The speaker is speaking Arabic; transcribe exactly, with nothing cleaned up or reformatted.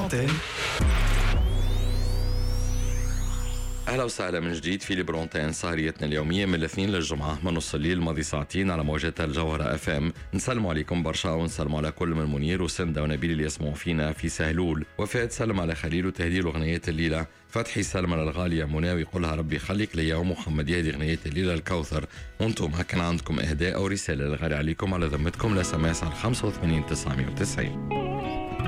برونتين. أهلا وسهلا من جديد في برونتين، سهريتنا اليومية من الاثنين للجمعة من نص الليل الماضي ساعتين على موجات الجوهرة اف ام. نسلم عليكم برشا ونسلم على كل من منير وسندة ونبيل اللي يسمعوا فينا في سهلول. وفاة سلم على خليل وتهدير أغنية الليلة. فتحي سلم على الغالية مناوي يقولها ربي خليك ليا، ومحمد يهدي أغنية الليلة الكوثر. وانتم هكذا عندكم إهداء أو رسالة الغالي عليكم على ذمتكم لسماس على خمسة وثمانين تسعمية وتسعين.